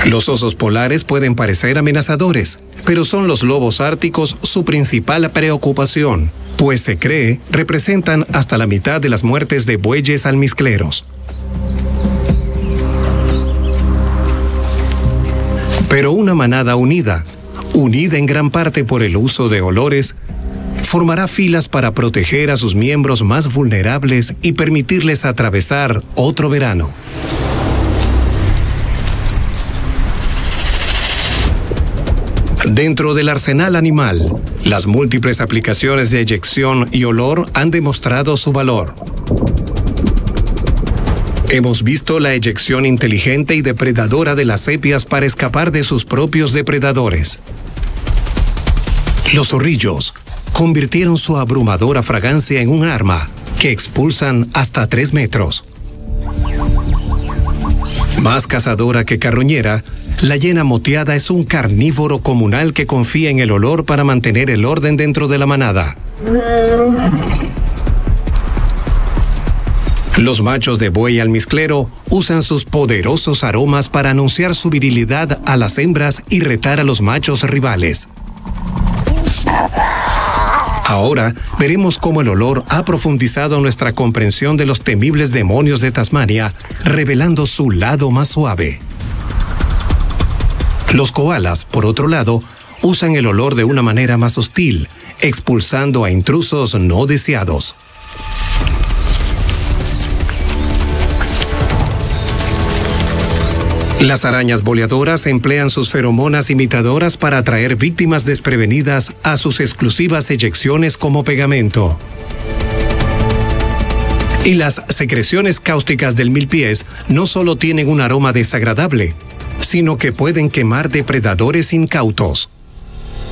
Los osos polares pueden parecer amenazadores, pero son los lobos árticos su principal preocupación, pues se cree representan hasta la mitad de las muertes de bueyes almizcleros. Pero una manada unida en gran parte por el uso de olores, formará filas para proteger a sus miembros más vulnerables y permitirles atravesar otro verano. Dentro del arsenal animal, las múltiples aplicaciones de eyección y olor han demostrado su valor. Hemos visto la eyección inteligente y depredadora de las sepias para escapar de sus propios depredadores. Los zorrillos convirtieron su abrumadora fragancia en un arma que expulsan hasta 3 metros. Más cazadora que carroñera, la hiena moteada es un carnívoro comunal que confía en el olor para mantener el orden dentro de la manada. Los machos de buey almizclero usan sus poderosos aromas para anunciar su virilidad a las hembras y retar a los machos rivales. Ahora veremos cómo el olor ha profundizado nuestra comprensión de los temibles demonios de Tasmania, revelando su lado más suave. Los koalas, por otro lado, usan el olor de una manera más hostil, expulsando a intrusos no deseados. Las arañas boleadoras emplean sus feromonas imitadoras para atraer víctimas desprevenidas a sus exclusivas eyecciones como pegamento. Y las secreciones cáusticas del milpiés no solo tienen un aroma desagradable, sino que pueden quemar depredadores incautos.